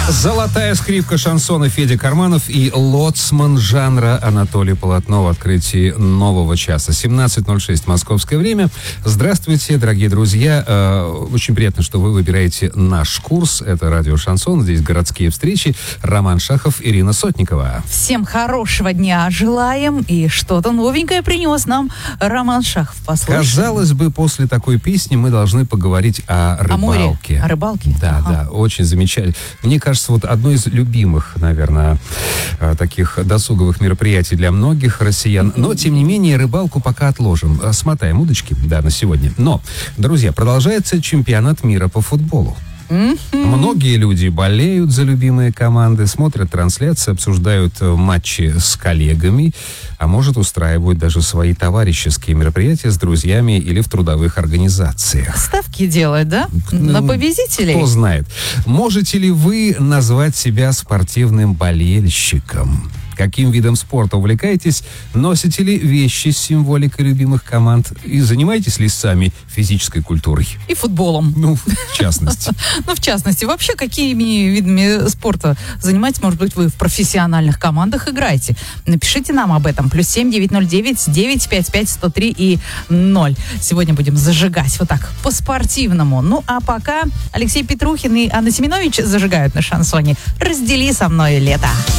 Золотая скрипка шансона Федя Карманов и лоцман жанра Анатолий Полотно в открытии нового часа. 17:06 московское время. Здравствуйте, дорогие друзья. Очень приятно, что вы выбираете наш курс. Это радио «Шансон». Здесь городские встречи. Роман Шахов, Ирина Сотникова. Всем хорошего дня желаем. И что-то новенькое принес нам Роман Шахов. Послушаем. Казалось бы, после такой песни мы должны поговорить о рыбалке. О море? О рыбалке? Да, да, очень замечательно. Мне кажется, вот одно из любимых, наверное, таких досуговых мероприятий для многих россиян. Но, тем не менее, рыбалку пока отложим. Смотаем удочки, да, на сегодня. Но, друзья, продолжается чемпионат мира по футболу. Многие люди болеют за любимые команды, смотрят трансляции, обсуждают матчи с коллегами, а может, устраивают даже свои товарищеские мероприятия с друзьями или в трудовых организациях. Ставки делают, да? На победителей? Кто знает. Можете ли вы назвать себя спортивным болельщиком? Каким видом спорта увлекаетесь? Носите ли вещи с символикой любимых команд? И занимаетесь ли сами физической культурой? И футболом. Ну, в частности. Ну, в частности. Вообще, какими видами спорта занимаетесь? Может быть, вы в профессиональных командах играете? Напишите нам об этом. +7 909 955 103 и 0. Сегодня будем зажигать вот так, по-спортивному. Ну, а пока Алексей Петрухин и Анна Семенович зажигают на шансоне. Раздели со мной лето.